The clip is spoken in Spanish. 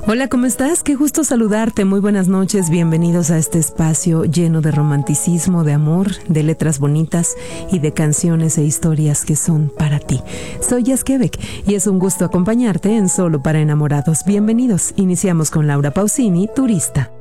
Hola, ¿cómo estás? Qué gusto saludarte. Muy buenas noches. Bienvenidos a este espacio lleno de romanticismo, de amor, de letras bonitas y de canciones e historias que son para ti. Soy Jess Quebec y es un gusto acompañarte en Solo para Enamorados. Bienvenidos. Iniciamos con Laura Pausini, Turista.